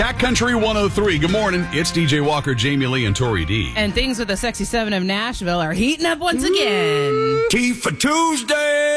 Cat Country 103. Good morning. It's DJ Walker, Jamie Lee, and Tori D. And things with the Sexy 7 of Nashville are heating up once again. Tea for Tuesday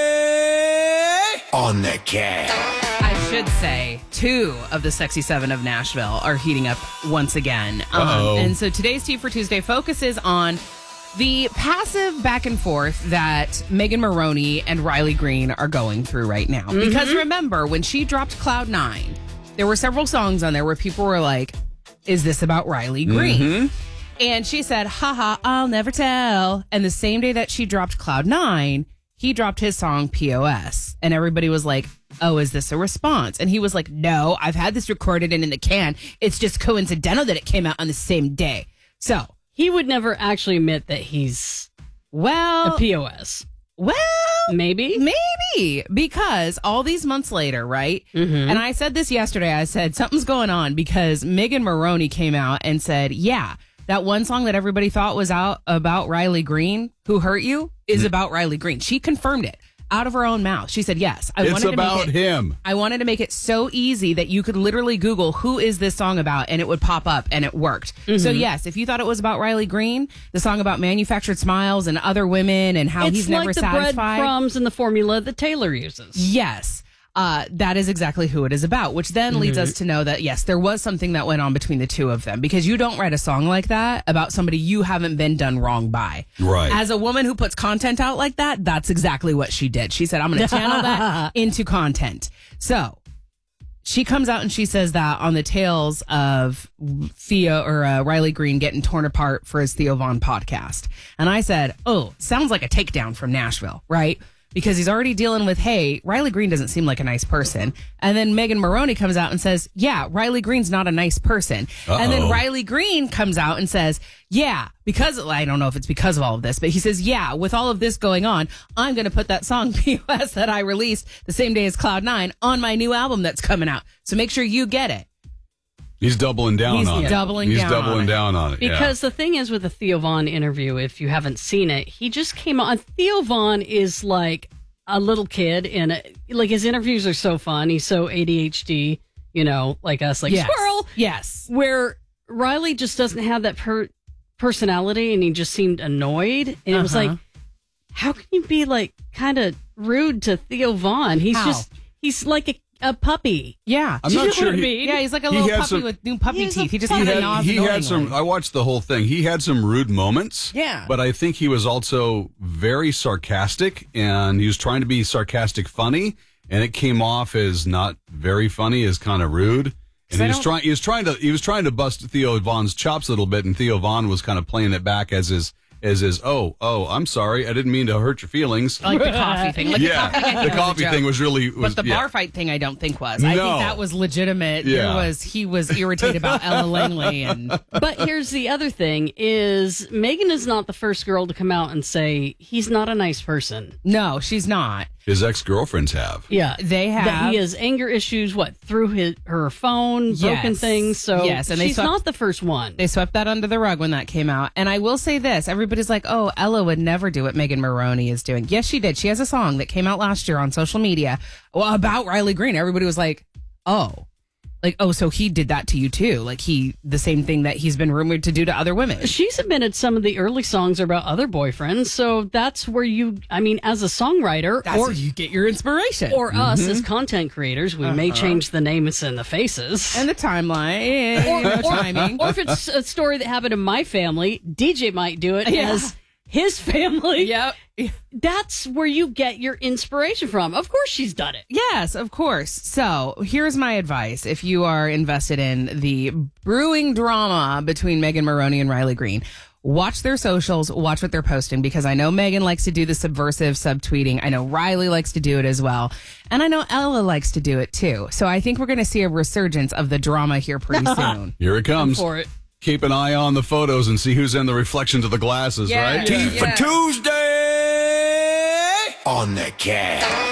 on the Cat. I should say 2 of the Sexy 7 of Nashville are heating up once again. And so today's Tea for Tuesday focuses on the passive back and forth that Megan Moroney and Riley Green are going through right now. Because remember, when she dropped Cloud 9, there were several songs on there where people were like, is this about Riley Green? And she said, haha, I'll never tell. And the same day that she dropped Cloud 9, he dropped his song POS. And everybody was like, oh, is this a response? And he was like, no, I've had this recorded and in the can. It's just coincidental that it came out on the same day. So he would never actually admit that he's a POS. Well, maybe, because all these months later, right? And I said this yesterday. I said something's going on because Megan Moroney came out and said, yeah, that one song that everybody thought was out about Riley Green, Who Hurt You, is about Riley Green. She confirmed it out of her own mouth. She said, yes, it's about him. I wanted to make it so easy that you could literally Google who is this song about and it would pop up, and it worked. So yes, if you thought it was about Riley Green, the song about manufactured smiles and other women and how he's never satisfied. It's like the breadcrumbs and the formula that Taylor uses. Yes. That is exactly who it is about, which then leads us to know that, yes, there was something that went on between the two of them, because you don't write a song like that about somebody you haven't been done wrong by. Right. As a woman who puts content out like that, that's exactly what she did. She said, I'm going to channel that into content. So she comes out and she says that on the tails of Riley Green getting torn apart for his Theo Von podcast. And I said, oh, sounds like a takedown from Nashville, right? Because he's already dealing with, hey, Riley Green doesn't seem like a nice person. And then Megan Moroney comes out and says, yeah, Riley Green's not a nice person. And then Riley Green comes out and says, yeah, because, I don't know if it's because of all of this, but he says, yeah, with all of this going on, I'm going to put that song POS that I released the same day as Cloud 9 on my new album that's coming out. So make sure you get it. He's doubling down on it. He's doubling down on it. Because the thing is with the Theo Von interview, if you haven't seen it, he just came on. Theo Von is like a little kid, and like his interviews are so fun. He's so ADHD, like us, like squirrel. Yes. Where Riley just doesn't have that personality, and he just seemed annoyed. And it was like, how can you be like kind of rude to Theo Von? He's like a puppy. Yeah. I'm not sure. He's like a little puppy with new puppy teeth. He just kind of gnaws He had some, I watched the whole thing. He had some rude moments. Yeah. But I think he was also very sarcastic, and he was trying to be sarcastic funny, and it came off as not very funny, as kind of rude. And he was trying to bust Theo Von's chops a little bit, and Theo Von was kind of playing it back as his, I'm sorry, I didn't mean to hurt your feelings. Like the coffee thing. The coffee thing was really... But the bar fight thing I don't think was. I think that was legitimate. Yeah. He was irritated about Ella Langley. But here's the other thing, is Megan is not the first girl to come out and say he's not a nice person. No, she's not. His ex-girlfriends have. Yeah. They have. That he has anger issues, through her phone, broken things. So and she's not the first one. They swept that under the rug when that came out. And I will say this. Everybody's like, oh, Ella would never do what Megan Moroney is doing. Yes, she did. She has a song that came out last year on social media about Riley Green. Everybody was like, oh, so he did that to you too. Like the same thing that he's been rumored to do to other women. She's admitted some of the early songs are about other boyfriends. So that's where as a songwriter, that's where you get your inspiration. Or us as content creators, we may change the names and the faces. And the timeline. Or timing. Or if it's a story that happened in my family, DJ might do it as his family. Yep. That's where you get your inspiration from. Of course she's done it. Yes, of course. So here's my advice. If you are invested in the brewing drama between Megan Moroney and Riley Green, watch their socials, watch what they're posting, because I know Megan likes to do the subversive subtweeting. I know Riley likes to do it as well. And I know Ella likes to do it too. So I think we're going to see a resurgence of the drama here pretty soon. Here it comes. I'm for it. Keep an eye on the photos and see who's in the reflections of the glasses, right? Tea for Tuesday on the Cat.